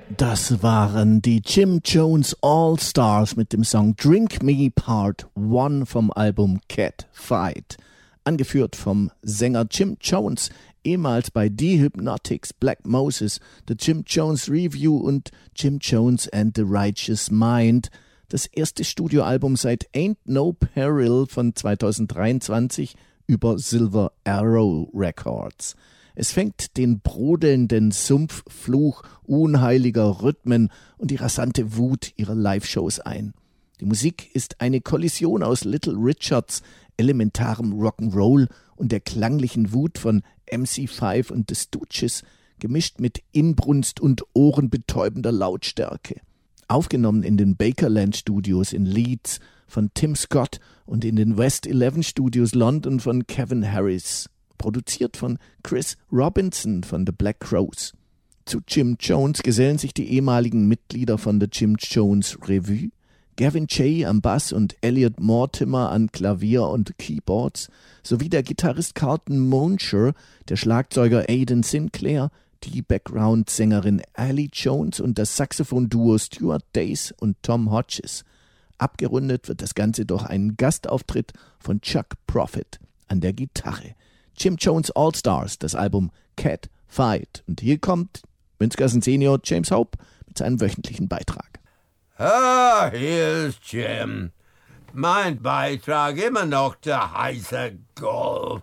Das waren die Jim Jones All-Stars mit dem Song Drink Me Part 1 vom Album Cat Fight. Angeführt vom Sänger Jim Jones, ehemals bei The Hypnotics, Black Moses, The Jim Jones Review und Jim Jones and the Righteous Mind. Das erste Studioalbum seit Ain't No Peril von 2023 über Silver Arrow Records. Es fängt den brodelnden Sumpffluch unheiliger Rhythmen und die rasante Wut ihrer Live-Shows ein. Die Musik ist eine Kollision aus Little Richards elementarem Rock'n'Roll und der klanglichen Wut von MC5 und The Stooges, gemischt mit Inbrunst und ohrenbetäubender Lautstärke. Aufgenommen in den Bakerland Studios in Leeds von Tim Scott und in den West 11 Studios London von Kevin Harris. Produziert von Chris Robinson von The Black Crowes. Zu Jim Jones gesellen sich die ehemaligen Mitglieder von The Jim Jones Revue, Gavin Jay am Bass und Elliot Mortimer an Klavier und Keyboards, sowie der Gitarrist Carlton Monsher, der Schlagzeuger Aidan Sinclair, die Background-Sängerin Ali Jones und das Saxophon-Duo Stuart Dace und Tom Hodges. Abgerundet wird das Ganze durch einen Gastauftritt von Chuck Prophet an der Gitarre. Jim Jones All-Stars, das Album Cat Fight. Und hier kommt Münzgassen Senior James Hope mit seinem wöchentlichen Beitrag. Hier ist Jim. Mein Beitrag immer noch der heiße Golf.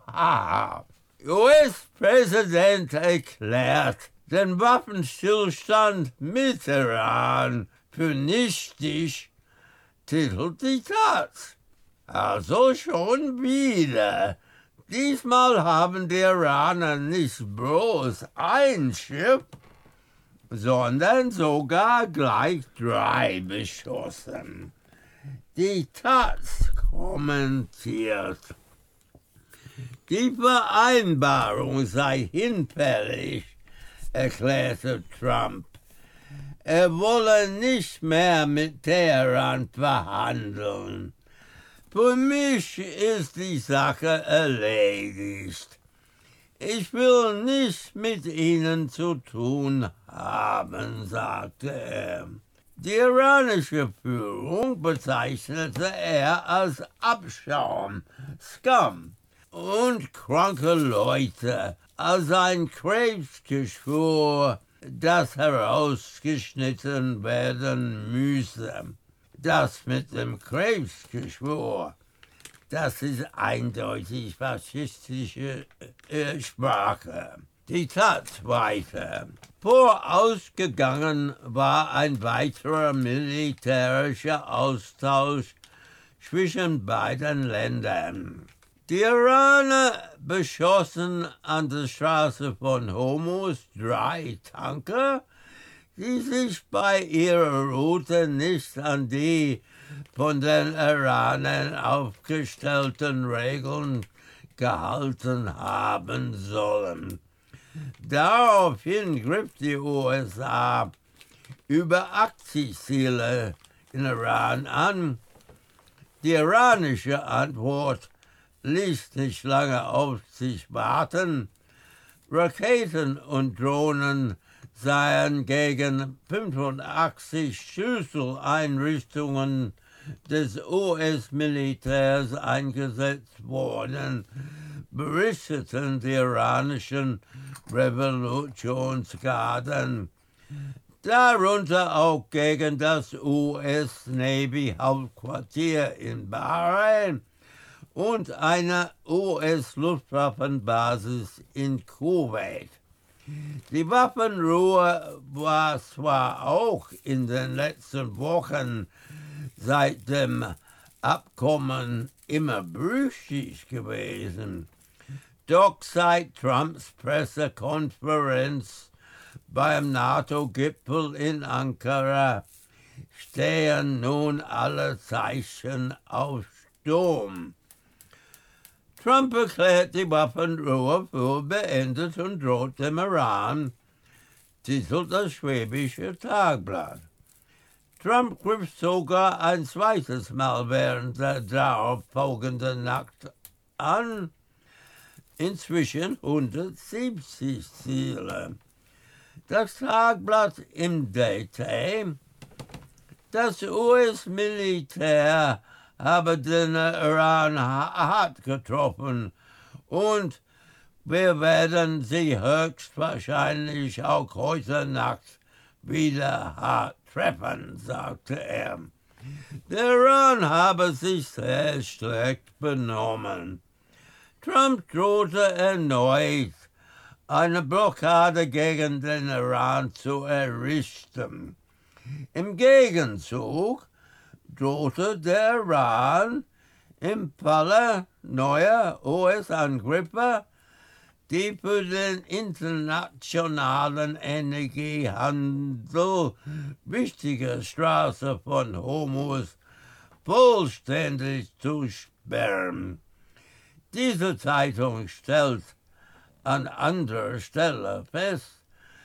US-Präsident erklärt den Waffenstillstand mit Iran für nichtig, titelt die Taz. Also schon wieder. Diesmal haben die Iraner nicht bloß ein Schiff, sondern sogar gleich 3 beschossen. Die Taz kommentiert: Die Vereinbarung sei hinfällig, erklärte Trump. Er wolle nicht mehr mit Teheran verhandeln. Für mich ist die Sache erledigt. Ich will nichts mit ihnen zu tun haben, sagte er. Die iranische Führung bezeichnete er als Abschaum, Scum, und kranke Leute als ein Krebsgeschwür, das herausgeschnitten werden müsse. Das mit dem Krebsgeschwür, das ist eindeutig faschistische Sprache. Die Taz weiter. Vorausgegangen war ein weiterer militärischer Austausch zwischen beiden Ländern. Die Iraner beschossen an der Straße von Hormuz 3 Tanker, die sich bei ihrer Route nicht an die von den Iranern aufgestellten Regeln gehalten haben sollen. Daraufhin griff die USA über 80 Ziele in Iran an. Die iranische Antwort ließ nicht lange auf sich warten. Raketen und Drohnen seien gegen 85 Schlüsseleinrichtungen des US-Militärs eingesetzt worden, berichteten die iranischen Revolutionsgarden, darunter auch gegen das US-Navy-Hauptquartier in Bahrain und eine US-Luftwaffenbasis in Kuwait. Die Waffenruhe war zwar auch in den letzten Wochen seit dem Abkommen immer brüchig gewesen, doch seit Trumps Pressekonferenz beim NATO-Gipfel in Ankara stehen nun alle Zeichen auf Sturm. Trump erklärt die Waffenruhe für beendet und droht dem Iran, titelt das Schwäbische Tagblatt. Trump griff sogar ein zweites Mal während der darauf folgenden Nacht an, inzwischen 170 Ziele. Das Tagblatt im Daytime. Das US-Militär habe den Iran hart getroffen und wir werden sie höchstwahrscheinlich auch heute Nacht wieder hart treffen, sagte er. Der Iran habe sich sehr schlecht benommen. Trump drohte erneut, eine Blockade gegen den Iran zu errichten. Im Gegenzug drohte der Iran im Falle neuer US-Angriffe die für den internationalen Energiehandel wichtige Straße von Hormuz vollständig zu sperren. Diese Zeitung stellt an anderer Stelle fest,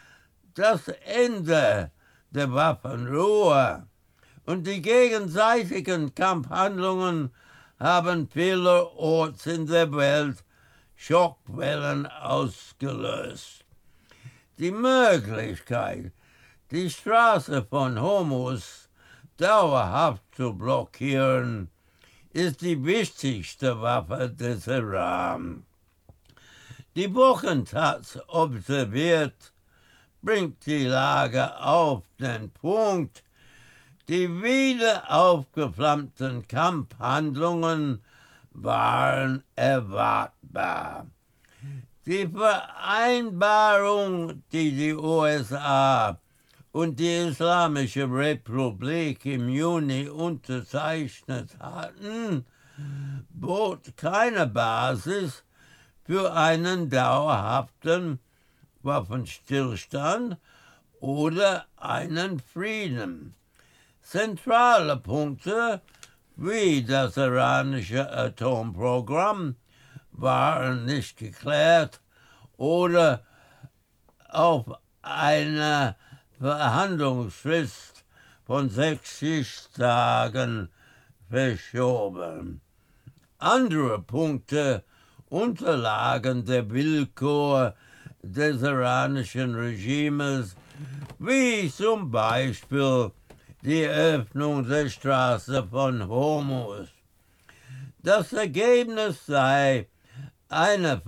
das Ende der Waffenruhe und die gegenseitigen Kampfhandlungen haben vielerorts in der Welt Schockwellen ausgelöst. Die Möglichkeit, die Straße von Hormuz dauerhaft zu blockieren, ist die wichtigste Waffe des Iran. Die Wochentaz observiert, bringt die Lage auf den Punkt, die wieder aufgeflammten Kampfhandlungen waren erwartbar. Die Vereinbarung, die die USA und die Islamische Republik im Juni unterzeichnet hatten, bot keine Basis für einen dauerhaften Waffenstillstand oder einen Frieden. Zentrale Punkte wie das iranische Atomprogramm waren nicht geklärt oder auf eine Verhandlungsfrist von 60 Tagen verschoben. Andere Punkte unterlagen der Willkür des iranischen Regimes, wie zum Beispiel die Öffnung der Straße von Hormuz. Das Ergebnis sei eine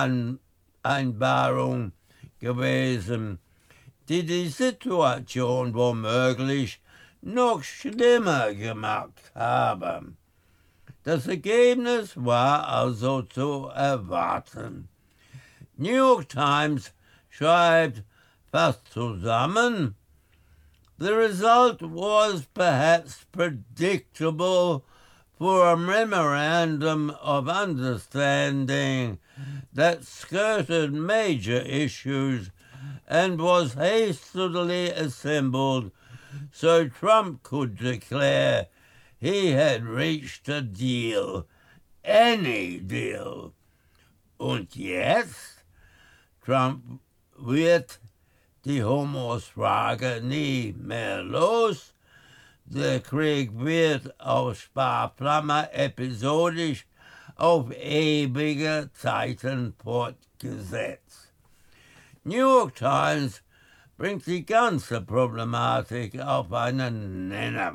Vereinbarung gewesen, die die Situation womöglich noch schlimmer gemacht habe. Das Ergebnis war also zu erwarten. New York Times schreibt fast zusammen, the result was perhaps predictable for a memorandum of understanding that skirted major issues and was hastily assembled so Trump could declare he had reached a deal, any deal. Und jetzt? Trump wird die Hormuz-Frage nie mehr los. Der Krieg wird auf Sparflamme episodisch auf ewige Zeiten fortgesetzt. New York Times bringt die ganze Problematik auf einen Nenner.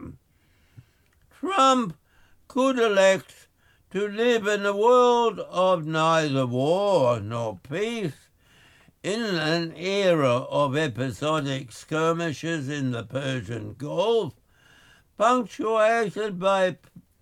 Trump could elect to live in a world of neither war nor peace, in an era of episodic skirmishes in the Persian Gulf, punctuated by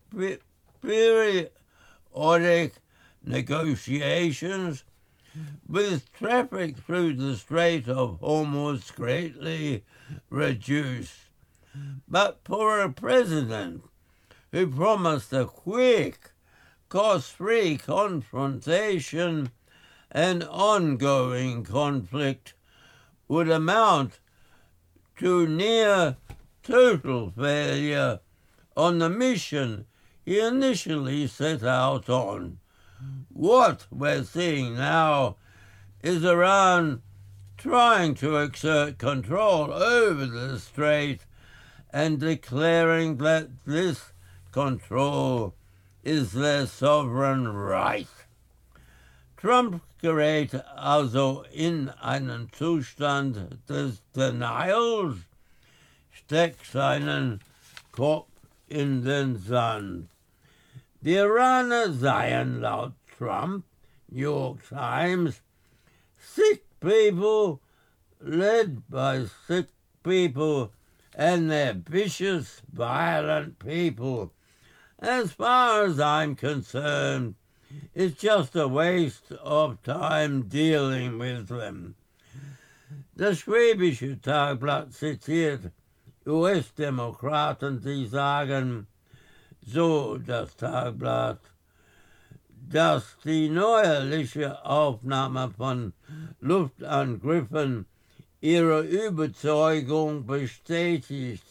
periodic negotiations, with traffic through the Strait of Hormuz greatly reduced. But for a president who promised a quick, cost-free confrontation, an ongoing conflict would amount to near total failure on the mission he initially set out on. What we're seeing now is Iran trying to exert control over the strait and declaring that this control is their sovereign right. Trump gerät also in einen Zustand des Denials, steckt seinen Kopf in den Sand. Die Iraner seien laut Trump, New York Times, sick people led by sick people, and they're vicious, violent people. As far as I'm concerned, it's just a waste of time dealing with them. Das Schwäbische Tagblatt zitiert US-Demokraten, die sagen, so das Tagblatt, dass die neuerliche Aufnahme von Luftangriffen ihre Überzeugung bestätigt.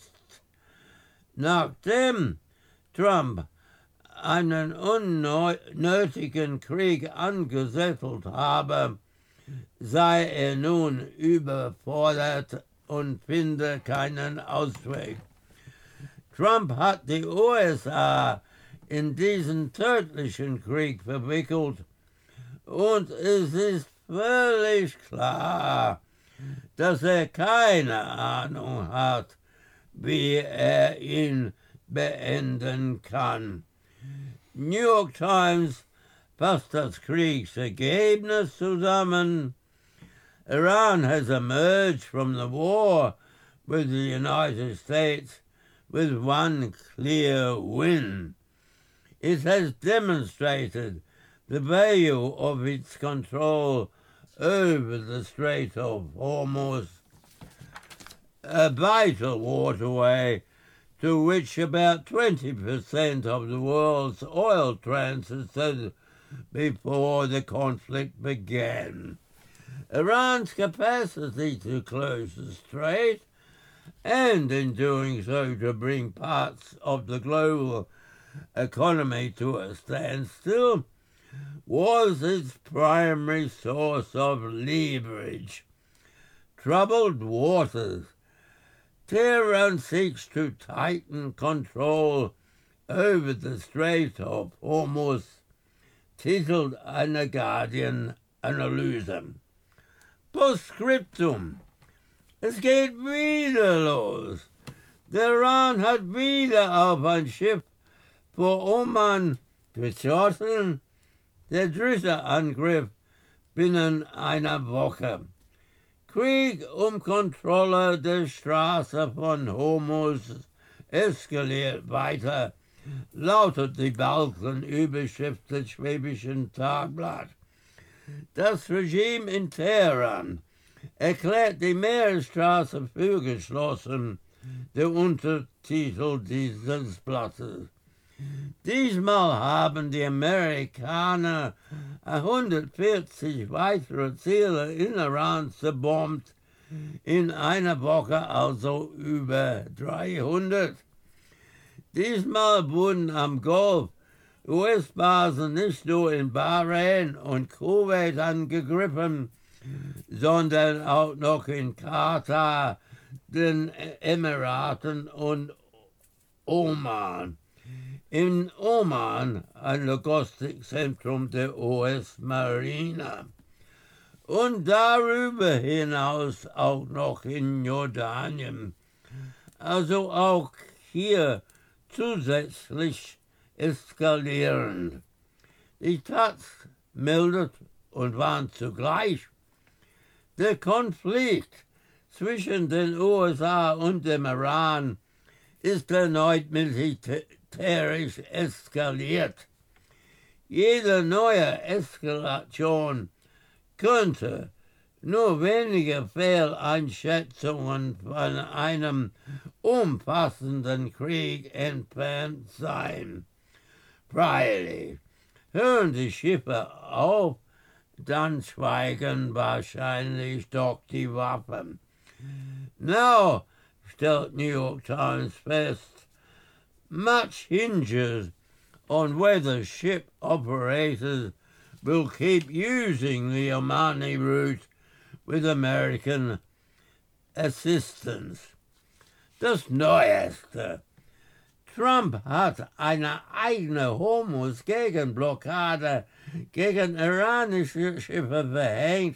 Nachdem Trump einen unnötigen Krieg angezettelt habe, sei er nun überfordert und finde keinen Ausweg. Trump hat die USA in diesen tödlichen Krieg verwickelt und es ist völlig klar, dass er keine Ahnung hat, wie er ihn beenden kann. New York Times fasst das Kriegsergebnis zusammen. Iran has emerged from the war with the United States with one clear win. It has demonstrated the value of its control over the Strait of Hormuz, a vital waterway to which about 20% of the world's oil transited before the conflict began. Iran's capacity to close the strait, and in doing so to bring parts of the global economy to a standstill, was its primary source of leverage. Troubled waters. Tehran seeks to tighten control over the Strait of Hormuz, titelt eine Guardian-Analyse. Postscriptum. Es geht wieder los. Der Iran hat wieder auf ein Schiff vor Oman geschossen. Der dritte Angriff binnen einer Woche. Krieg Kontrolle der Straße von Hormuz eskaliert weiter, lautet die Balkenüberschrift des Schwäbischen Tagblatt. Das Regime in Teheran erklärt die Meeresstraße für geschlossen, der Untertitel dieses Blattes. Diesmal haben die Amerikaner 140 weitere Ziele in Iran zerbombt, in einer Woche also über 300. Diesmal wurden am Golf US-Basen nicht nur in Bahrain und Kuwait angegriffen, sondern auch noch in Katar, den Emiraten und Oman. In Oman, ein Logistikzentrum der US-Marine. Und darüber hinaus auch noch in Jordanien. Also auch hier zusätzlich eskalierend. Die Taz meldet und warnt zugleich, der Konflikt zwischen den USA und dem Iran ist erneut militärisch eskaliert. Jede neue Eskalation könnte nur wenige Fehleinschätzungen von einem umfassenden Krieg entfernt sein. Freilich, hören die Schiffe auf, dann schweigen wahrscheinlich doch die Waffen. Now, stellt New York Times fest, much hinges on whether ship operators will keep using the Omani route with American assistance. Das Neueste. Trump hat eine eigene Hormuz-Gegenblockade gegen iranische Schiffe verhängt,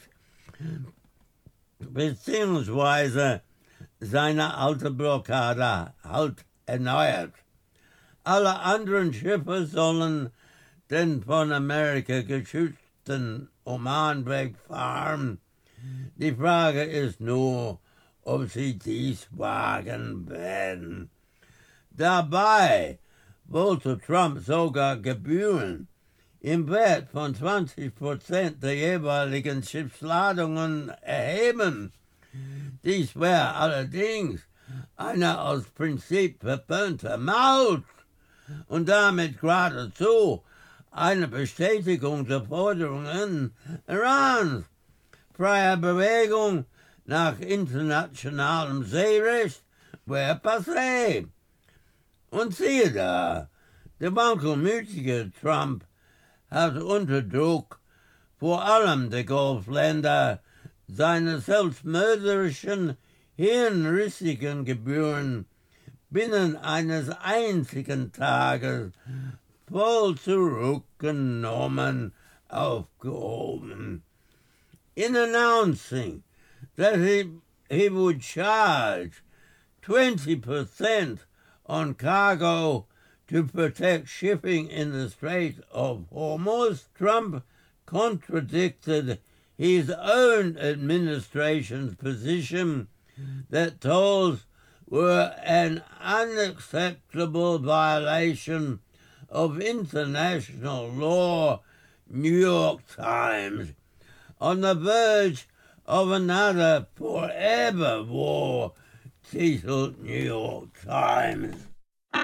beziehungsweise seine alte Blockade halt erneuert. Alle anderen Schiffe sollen den von Amerika geschützten Oman wegfahren. Die Frage ist nur, ob sie dies wagen werden. Dabei wollte Trump sogar Gebühren im Wert von 20% der jeweiligen Schiffsladungen erheben. Dies wäre allerdings eine aus Prinzip verpönte Maut und damit geradezu eine Bestätigung der Forderungen Irans. Freie Bewegung nach internationalem Seerecht wäre passé. Und siehe da, der wankelmütige Trump hat unter Druck vor allem der Golfländer seine selbstmörderischen, hirnrissigen Gebühren binnen eines einzigen Tages voll zurückgenommen aufgehoben. In announcing that he would charge 20% on cargo to protect shipping in the Strait of Hormuz, Trump contradicted his own administration's position that tolls were an unacceptable violation of international law, New York Times. On the verge of another forever war, titled New York Times.